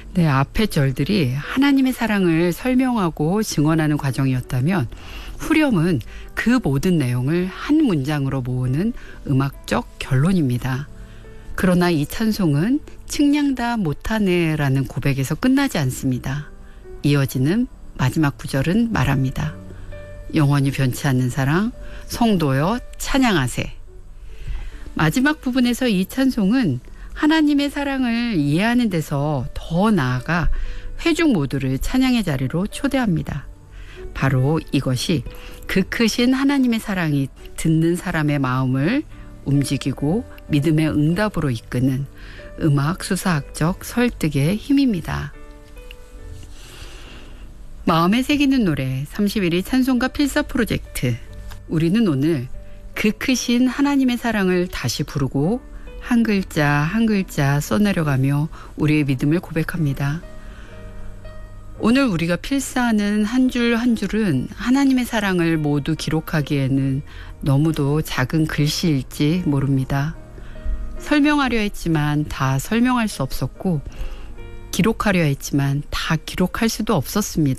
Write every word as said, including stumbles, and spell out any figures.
네, 앞의 절들이 하나님의 사랑을 설명하고 증언하는 과정이었다면 후렴은 그 모든 내용을 한 문장으로 모으는 음악적 결론입니다. 그러나 이 찬송은 측량다 못하네라는 고백에서 끝나지 않습니다. 이어지는 마지막 구절은 말합니다. 영원히 변치 않는 사랑, 성도여 찬양하세. 마지막 부분에서 이 찬송은 하나님의 사랑을 이해하는 데서 더 나아가 회중 모두를 찬양의 자리로 초대합니다. 바로 이것이 그 크신 하나님의 사랑이 듣는 사람의 마음을 움직이고 믿음의 응답으로 이끄는 음악 수사학적 설득의 힘입니다. 마음에 새기는 노래 삼십일 위 찬송가 필사 프로젝트. 우리는 오늘 그 크신 하나님의 사랑을 다시 부르고 한 글자 한 글자 써내려가며 우리의 믿음을 고백합니다. 오늘 우리가 필사하는 한 줄 한 줄은 하나님의 사랑을 모두 기록하기에는 너무도 작은 글씨일지 모릅니다. 설명하려 했지만 다 설명할 수 없었고 기록하려 했지만 다 기록할 수도 없었습니다.